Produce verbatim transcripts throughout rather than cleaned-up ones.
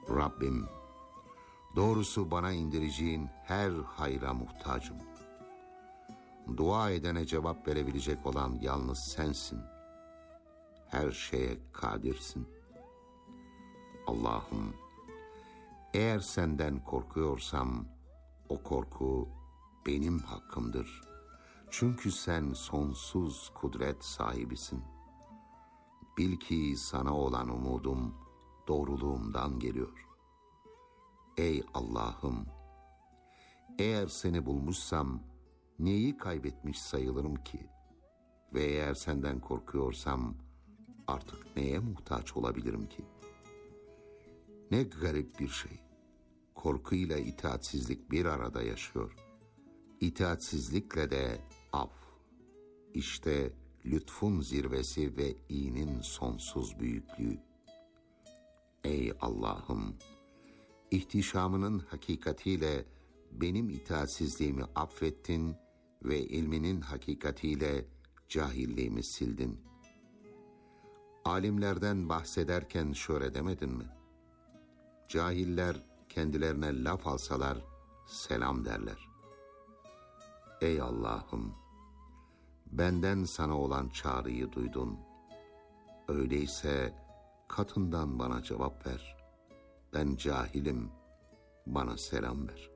Rabbim, doğrusu bana indireceğin her hayra muhtacım. Dua edene cevap verebilecek olan yalnız sensin. Her şeye kadirsin. Allah'ım, eğer senden korkuyorsam, o korku benim hakkımdır. Çünkü sen sonsuz kudret sahibisin. Bil ki sana olan umudum doğruluğumdan geliyor. Ey Allah'ım, eğer seni bulmuşsam neyi kaybetmiş sayılırım ki? Ve eğer senden korkuyorsam artık neye muhtaç olabilirim ki? Ne garip bir şey. Korkuyla itaatsizlik bir arada yaşıyor. İtaatsizlikle de af. İşte lütfun zirvesi ve iyinin sonsuz büyüklüğü. Ey Allah'ım, ihtişamının hakikatiyle benim itaatsizliğimi affettin ve ilminin hakikatiyle cahilliğimi sildin. Alimlerden bahsederken şöyle demedin mi? Cahiller kendilerine laf alsalar selam derler. Ey Allah'ım, benden sana olan çağrıyı duydun. Öyleyse katından bana cevap ver. Ben cahilim, bana selam ver.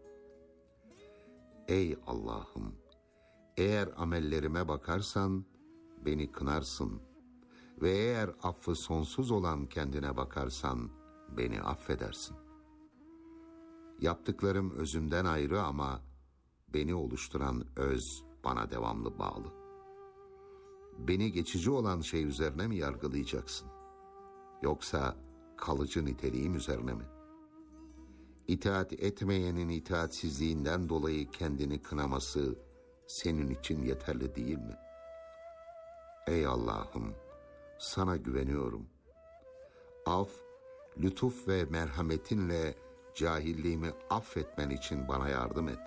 Ey Allah'ım, eğer amellerime bakarsan beni kınarsın ve eğer affı sonsuz olan kendine bakarsan beni affedersin. Yaptıklarım özümden ayrı ama beni oluşturan öz bana devamlı bağlı. Beni geçici olan şey üzerine mi yargılayacaksın? Yoksa kalıcı niteliğim üzerine mi? İtaat etmeyenin itaatsizliğinden dolayı kendini kınaması senin için yeterli değil mi? Ey Allah'ım, sana güveniyorum. Af, lütuf ve merhametinle cahilliğimi affetmen için bana yardım et.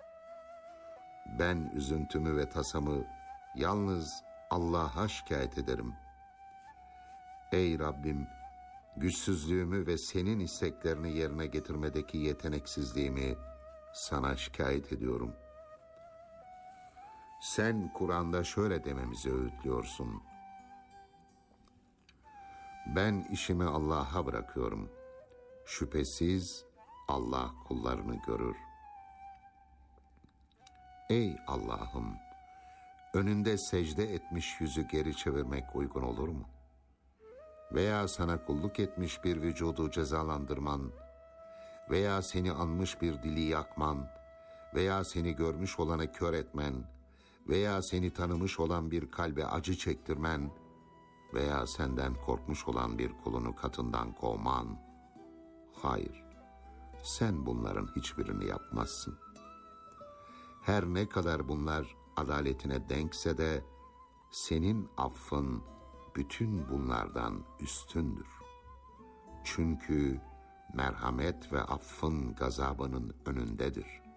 Ben üzüntümü ve tasamı yalnız Allah'a şikayet ederim. Ey Rabbim, güçsüzlüğümü ve senin isteklerini yerine getirmedeki yeteneksizliğimi sana şikayet ediyorum. Sen Kur'an'da şöyle dememizi öğütlüyorsun. Ben işimi Allah'a bırakıyorum. Şüphesiz Allah kullarını görür. Ey Allah'ım, önünde secde etmiş yüzü geri çevirmek uygun olur mu? Veya sana kulluk etmiş bir vücudu cezalandırman, veya seni anmış bir dili yakman, veya seni görmüş olana kör etmen, veya seni tanımış olan bir kalbe acı çektirmen, veya senden korkmuş olan bir kulunu katından kovman. Hayır, sen bunların hiçbirini yapmazsın. Her ne kadar bunlar adaletine denkse de senin affın bütün bunlardan üstündür. Çünkü merhamet ve affın gazabının önündedir.